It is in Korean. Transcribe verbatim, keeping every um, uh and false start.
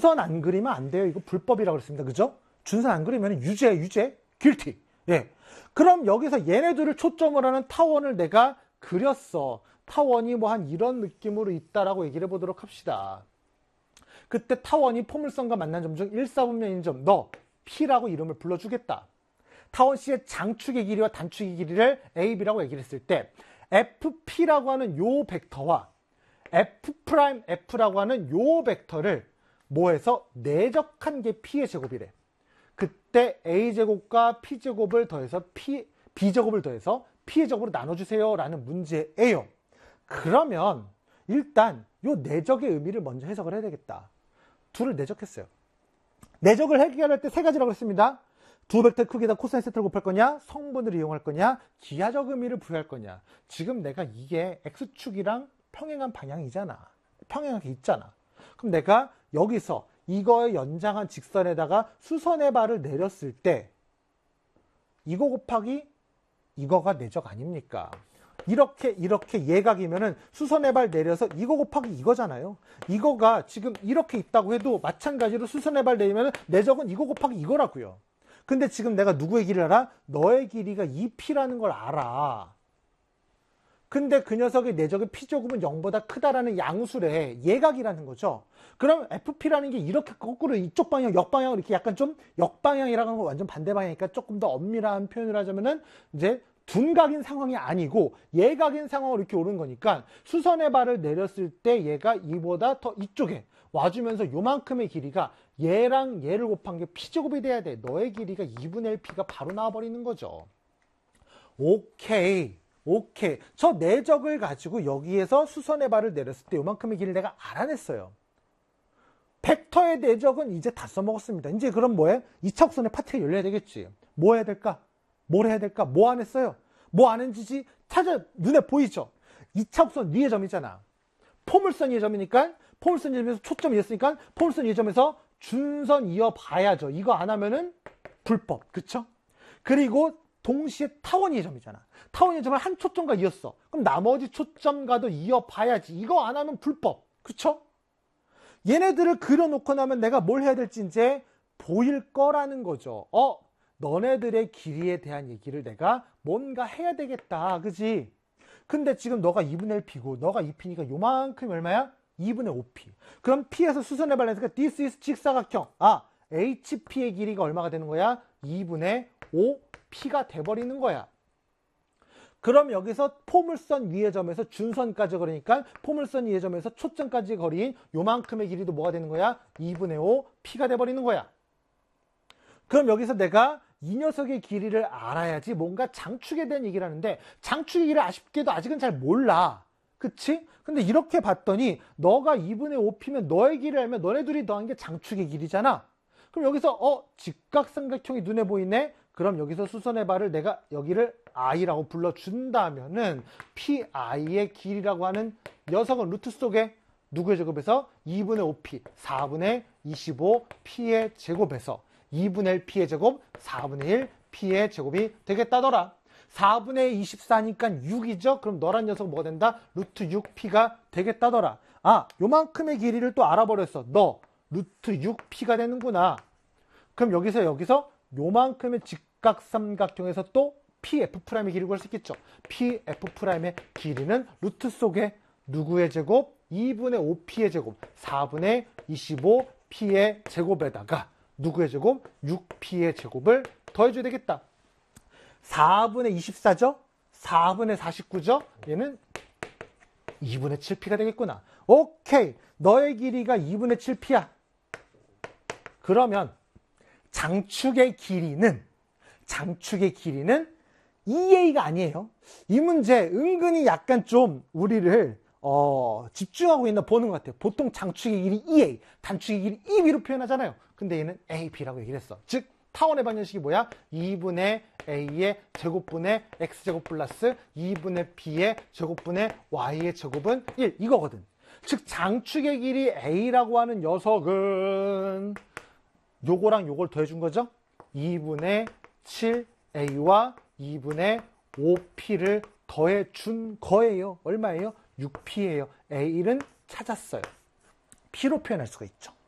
준선 안 그리면 안 돼요. 이거 불법이라고 그랬습니다. 그죠? 준선 안 그리면 유죄, 유죄, guilty. 예. 그럼 여기서 얘네들을 초점으로 하는 타원을 내가 그렸어. 타원이 뭐 한 이런 느낌으로 있다라고 얘기를 해보도록 합시다. 그때 타원이 포물선과 만난 점 중 일사분면인 점, 너 P라고 이름을 불러주겠다. 타원 C의 장축의 길이와 단축의 길이를 A, B라고 얘기를 했을 때 에프피라고 하는 요 벡터와 F'F라고 하는 요 벡터를 뭐해서 내적한 게 P의 제곱이래. 그때 A제곱과 P제곱을 더해서 P, B제곱을 더해서 P의 제곱으로 나눠주세요 라는 문제예요. 그러면 일단 요 내적의 의미를 먼저 해석을 해야 되겠다. 둘을 내적했어요. 내적을 해결할 때 세 가지라고 했습니다. 두 벡터의 크기에다 코사인 세타를 곱할 거냐, 성분을 이용할 거냐, 기하적 의미를 부여할 거냐. 지금 내가 이게 X축이랑 평행한 방향이잖아. 평행하게 있잖아. 그럼 내가 여기서 이거의 연장한 직선에다가 수선의 발을 내렸을 때 이거 곱하기 이거가 내적 아닙니까? 이렇게 이렇게 예각이면은 수선의 발 내려서 이거 곱하기 이거잖아요. 이거가 지금 이렇게 있다고 해도 마찬가지로 수선의 발 내리면은 내적은 이거 곱하기 이거라고요. 근데 지금 내가 누구의 길이를 알아? 너의 길이가 이 피라는 걸 알아. 근데 그 녀석의 내적의 P제곱은 영보다 크다라는 양수래. 예각이라는 거죠. 그럼 에프피라는 게 이렇게 거꾸로 이쪽 방향, 역방향으로 이렇게 약간 좀 역방향이라고 하는 거 완전 반대 방향이니까 조금 더 엄밀한 표현을 하자면은 이제 둔각인 상황이 아니고 예각인 상황으로 이렇게 오른 거니까 수선의 발을 내렸을 때 얘가 이보다 더 이쪽에 와주면서 요만큼의 길이가 얘랑 얘를 곱한 게 P제곱이 돼야 돼. 너의 길이가 이분의 일 P가 바로 나와버리는 거죠. 오케이. 오케이. 저 내적을 가지고 여기에서 수선의 발을 내렸을 때 요만큼의 길이를 내가 알아냈어요. 벡터의 내적은 이제 다 써먹었습니다. 이제 그럼 뭐해? 이차곡선의 파트가 열려야 되겠지. 뭐 해야 될까? 뭘 해야 될까? 뭐 안 했어요? 뭐 안 했는지 찾아, 눈에 보이죠? 이차곡선 위의 점이잖아. 포물선 위의 점이니까 포물선 위의 점에서 초점 이었으니까 포물선 위의 점에서 준선 이어봐야죠. 이거 안 하면은 불법. 그쵸? 그리고 동시에 타원 위의 점이잖아. 타원 위의 점을 한 초점과 이었어. 그럼 나머지 초점과도 이어봐야지. 이거 안 하면 불법. 그쵸? 얘네들을 그려놓고 나면 내가 뭘 해야 될지 이제 보일 거라는 거죠. 어? 너네들의 길이에 대한 얘기를 내가 뭔가 해야 되겠다. 그지? 근데 지금 너가 이분의 일 P고 너가 이 P니까 요만큼 얼마야? 이분의 오 피. 그럼 P에서 수선의 발레니까 this is 직사각형. 아, 에이치피의 길이가 얼마가 되는 거야? 이분의 오 피가 돼버리는 거야. 그럼 여기서 포물선 위의 점에서 준선까지 거리니까 포물선 위의 점에서 초점까지 거리인 요만큼의 길이도 뭐가 되는 거야? 이분의 오 피가 돼버리는 거야. 그럼 여기서 내가 이 녀석의 길이를 알아야지 뭔가 장축에 대한 얘기를 하는데 장축의 길이를 아쉽게도 아직은 잘 몰라. 그치? 근데 이렇게 봤더니 너가 이분의 오 피면 너의 길이를 알면 너네 둘이 더한 게 장축의 길이잖아. 그럼 여기서 어? 직각삼각형이 눈에 보이네? 그럼 여기서 수선의 발을 내가 여기를 i라고 불러준다면은 피아이의 길이라고 하는 녀석은 루트 속에 누구의 제곱에서 이분의 오 피, 사분의 이십오 피의 제곱에서 이분의 일 P의 제곱, 사분의 일 P의 제곱이 되겠다더라. 사분의 이십사니까 육이죠? 그럼 너란 녀석 뭐가 된다? 루트 육 P가 되겠다더라. 아, 요만큼의 길이를 또 알아버렸어. 너 루트 육 P가 되는구나. 그럼 여기서 여기서 요만큼의 직각삼각형에서 또 피에프'의 길이를 구할 수 있겠죠. 피에프'의 길이는 루트 속에 누구의 제곱? 이분의 오 피의 제곱, 사분의 이십오 P의 제곱에다가 누구의 제곱? 육 피의 제곱을 더해줘야 되겠다. 사분의 이십사죠? 사분의 사십구죠? 얘는 이분의 칠 피가 되겠구나. 오케이. 너의 길이가 이분의 칠 피야. 그러면 장축의 길이는 장축의 길이는 이 에이가 아니에요. 이 문제 은근히 약간 좀 우리를 어, 집중하고 있나 보는 것 같아요. 보통 장축의 길이 이 에이, 단축의 길이 이 비로 표현하잖아요. 근데 얘는 에이 비라고 얘기를 했어. 즉 타원의 방정식이 뭐야? 이분의 a의 제곱분의 x제곱 플러스 이분의 b의 제곱분의 y의 제곱은 일 이거거든. 즉 장축의 길이 a라고 하는 녀석은 요거랑 요걸 더해준 거죠. 이분의 칠 에이와 이분의 오 피를 더해준 거예요. 얼마예요? 육 피예요. 에이는 찾았어요. P로 표현할 수가 있죠.